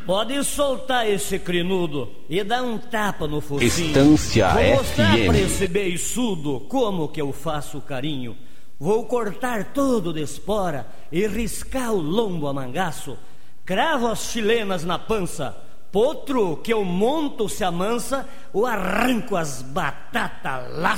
Pode soltar esse crinudo e dar um tapa no focinho. Estância Vou mostrar FM. pra esse beiçudo como que eu faço carinho. Vou cortar todo de espora e riscar o lombo a mangaço. Cravo as chilenas na pança. Potro que eu monto se amansa, ou arranco as batatas lá.